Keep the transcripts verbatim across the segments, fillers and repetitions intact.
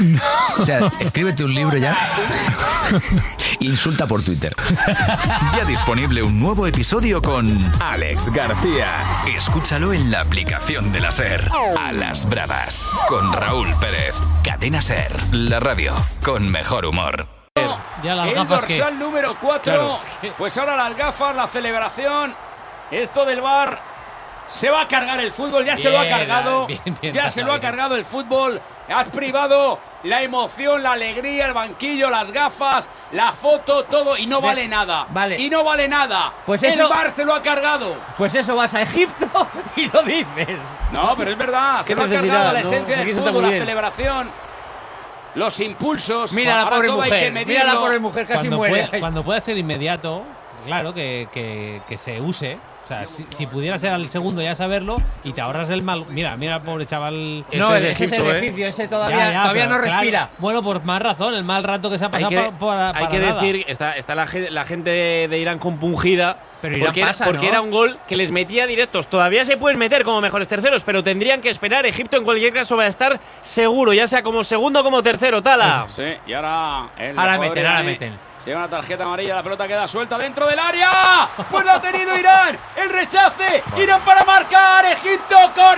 No. O sea, escríbete un libro ya. Insulta por Twitter. Ya disponible un nuevo episodio con Alex García. Escúchalo en la aplicación de la SER. A las bravas. Con Raúl Pérez. Cadena SER. La radio con mejor humor. Ya las el gafas dorsal que... número cuatro. Claro, es que... Pues ahora las gafas, la celebración. Esto del V A R. Se va a cargar el fútbol, ya bien, se lo ha cargado. Bien, bien, ya se lo ha cargado el fútbol. Has privado la emoción, la alegría, el banquillo, las gafas, la foto, todo. Y no vale nada. Vale. Y no vale nada. Pues el eso, V A R se lo ha cargado. Pues eso, vas a Egipto y lo dices. No, pero es verdad. Se lo ha cargado la esencia no, del fútbol, la celebración. Los impulsos. Mira la pobre todo mujer. Hay que mira la pobre mujer, casi cuando muere. Puede, cuando pueda ser inmediato, claro, que, que, que se use. O sea, si, si pudiera ser al segundo ya saberlo y te ahorras el mal. Mira, mira al pobre chaval. No, este ese es el egipcio, ¿eh? Ese todavía, ya, ya, todavía pero, no respira. Claro, bueno, por más razón, el mal rato que se ha pasado hay que, para, para, para hay que nada. decir, está, está la, la gente de, de Irán compungida. Pero Irán porque, pasa, era, porque ¿no? era un gol que les metía directos. Todavía se pueden meter como mejores terceros, pero tendrían que esperar. Egipto en cualquier caso va a estar seguro, ya sea como segundo o como tercero, Tala. Sí, y ahora. El ahora meten, ahora meten. Se lleva una tarjeta amarilla, la pelota queda suelta dentro del área. Pues lo ha tenido Irán. El rechace. Irán para marcar. Egipto,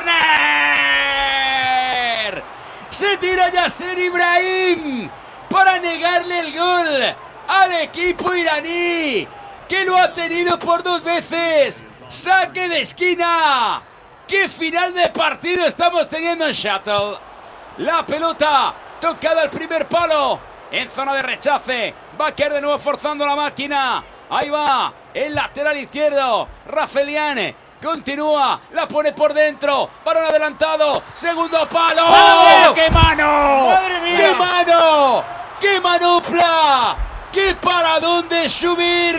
córner. Se tira Yasser Ibrahim para negarle el gol al equipo iraní, que lo ha tenido por dos veces. Saque de esquina. ¡Qué final de partido estamos teniendo en Shuttle! La pelota tocada al primer palo. En zona de rechace. Va a caer de nuevo forzando la máquina. Ahí va. El lateral izquierdo. Rafelian. Continúa. La pone por dentro. Balón adelantado. Segundo palo. ¡Oh, ¡qué mano! ¡Madre mía! ¡Qué mano! ¡Qué manopla! ¡Qué para dónde subir!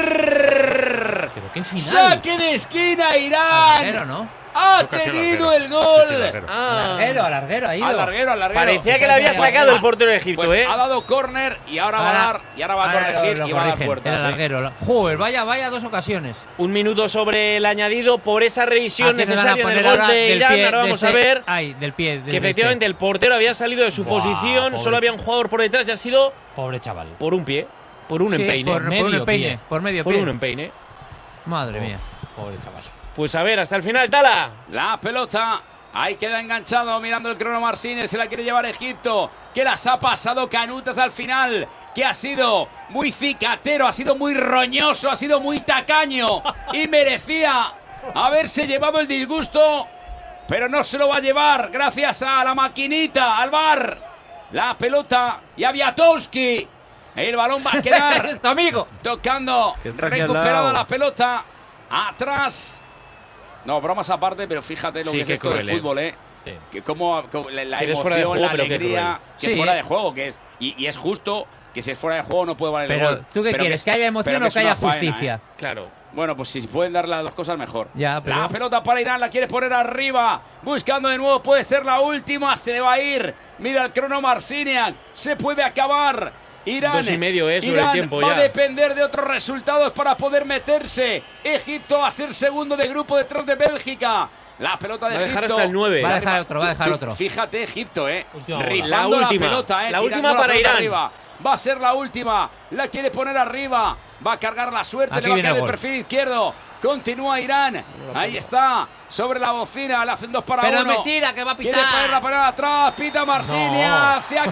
Pero qué final. Saque de esquina, Irán. Larguero, ¿no? Ha tenido el gol. Sí, ah. Larguero, al larguero, ha ido. Al larguero, al larguero. Parecía que le había sacado el portero de Egipto, pues ¿eh? Ha dado córner y ahora, ahora va a dar y ahora va a corregir lo, lo y va a dar puertas. El larguero. Joder, vaya, vaya dos ocasiones. Un minuto sobre el añadido por esa revisión Aquí necesaria en el gol de Irán. Pie, ahora vamos ese, a ver ay, del pie, del que efectivamente el portero había salido de su Buah, posición, pobre. solo había un jugador por detrás y ha sido Pobre chaval. por un pie, por un sí, empeine. Por, medio por un empeine, pie. por medio por pie. un empeine. Madre mía. Pobre chaval. Pues a ver, hasta el final, Tala. La pelota. Ahí queda enganchado mirando el crono Marcínez. Se la quiere llevar Egipto. Que las ha pasado canutas al final. Que ha sido muy cicatero. Ha sido muy roñoso. Ha sido muy tacaño. Y merecía haberse llevado el disgusto. Pero no se lo va a llevar. Gracias a la maquinita. Al V A R. La pelota. Y a Wiatowski. El balón va a quedar. Esto, amigo. Tocando. Recuperada la pelota. Atrás. No, bromas aparte, pero fíjate lo Sí, que es qué esto cruel, del eh. fútbol, ¿eh? Sí. Que como, como la, la Que eres emoción, fuera de juego, la pero qué alegría, que Sí. es fuera de juego, que es y, y es justo que si es fuera de juego no puede valer Pero, el gol. ¿tú qué Pero quieres? es- ¿Que haya emoción pero o es que haya una faena, justicia? ¿eh? Claro. Bueno, pues si pueden dar las dos cosas mejor. Ya, pero- La pelota para Irán, la quiere poner arriba, buscando de nuevo, puede ser la última, se le va a ir. Mira el crono Marciniak, se puede acabar. Irán, Dos y medio, eh, sobre Irán el tiempo va ya. a depender de otros resultados para poder meterse. Egipto va a ser segundo de grupo detrás de Bélgica. La pelota de Va a Egipto. dejar hasta el nueve. Va a dejar otro, va a dejar Tú- otro. Fíjate, Egipto, eh. Última bola. Rifando La la, última. pelota, eh. La tirando última para pelota Irán. arriba. Va a ser la última. La quiere poner arriba. Va a cargar la suerte. Aquí le va a viene caer el el gol. perfil izquierdo. Continúa Irán. Ahí está. Sobre la bocina. Le hacen dos para Pero uno. me tira, que va a Quiere pitar. poner la pelota atrás. Pita Marsinia. No. Se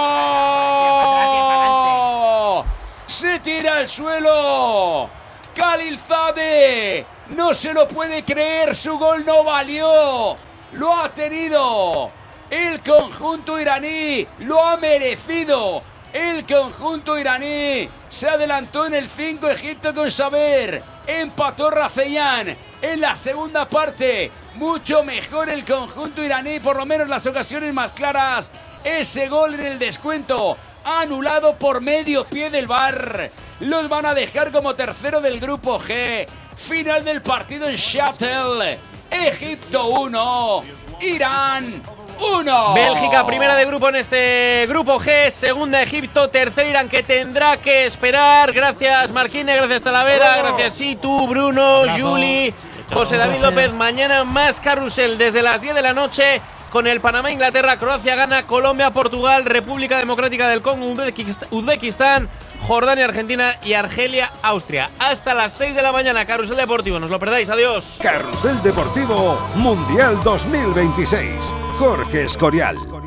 acabó. Se tira al suelo. Khalilzadeh. No se lo puede creer. Su gol no valió. Lo ha tenido el conjunto iraní. Lo ha merecido. El conjunto iraní se adelantó en el cinco. Egipto con saber. Empató Rafeyan en la segunda parte. Mucho mejor el conjunto iraní, por lo menos las ocasiones más claras. Ese gol en el descuento anulado por medio pie del V A R. Los van a dejar como tercero del grupo G. Final del partido en Shuttle. Egipto uno, Irán uno. Bélgica, primera de grupo en este grupo G, segunda Egipto, tercero Irán, que tendrá que esperar. Gracias Marquine, gracias Talavera, Oh. gracias Situ, Bruno, Abrazo. Juli, José David López. Mañana más carrusel desde las diez de la noche con el Panamá, Inglaterra, Croacia, Ghana, Colombia, Portugal, República Democrática del Congo, Uzbekist- Uzbekistán, Jordania, Argentina y Argelia, Austria. Hasta las seis de la mañana, Carrusel Deportivo. No os lo perdáis. Adiós. Carrusel Deportivo Mundial dos mil veintiséis. Jorge Escorial.